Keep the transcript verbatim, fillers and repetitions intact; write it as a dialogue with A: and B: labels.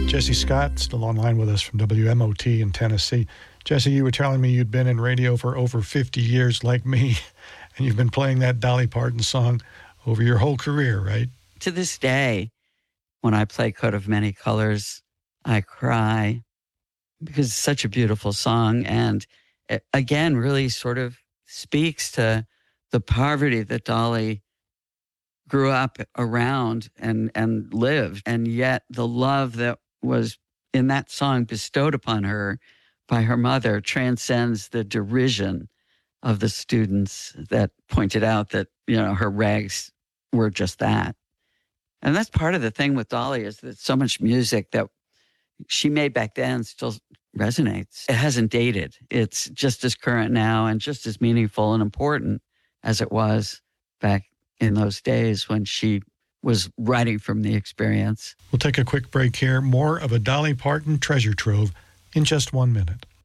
A: Jesse Scott, still online with us from W M O T in Tennessee. Jesse, you were telling me you'd been in radio for over fifty years like me, and you've been playing that Dolly Parton song over your whole career, right?
B: To this day, when I play Coat of Many Colors, I cry because it's such a beautiful song. And it, again, really sort of speaks to the poverty that Dolly grew up around and, and lived. And yet the love that was in that song bestowed upon her by her mother transcends the derision of the students that pointed out that, you know, her rags were just that. And that's part of the thing with Dolly, is that so much music that she made back then still resonates. It hasn't dated. It's just as current now and just as meaningful and important as it was back in those days when she was writing from the experience.
A: We'll take a quick break here. More of a Dolly Parton treasure trove in just one minute.